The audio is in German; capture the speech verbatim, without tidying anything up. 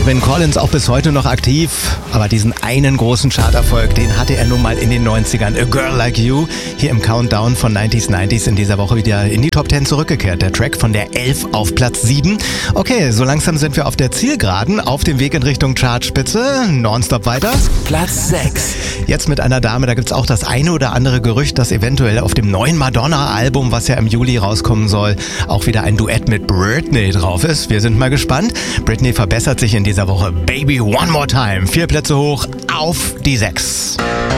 Phil Collins auch bis heute noch aktiv, aber diesen einen großen Charterfolg, den hatte er nun mal in den neunzigern. A Girl Like You, hier im Countdown von neunziger neunzig in dieser Woche wieder in die Top zehn zurückgekehrt. Der Track von der elf auf Platz sieben. Okay, so langsam sind wir auf der Zielgeraden, auf dem Weg in Richtung Chartspitze. Nonstop weiter. Platz sechs. Jetzt mit einer Dame, da gibt's auch das eine oder andere Gerücht, dass eventuell auf dem neuen Madonna-Album, was ja im Juli rauskommen soll, auch wieder ein Duett mit Britney drauf ist. Wir sind mal gespannt. Britney verbessert sich in dieser Woche. Baby One More Time. Vier Plätze hoch auf die sechs.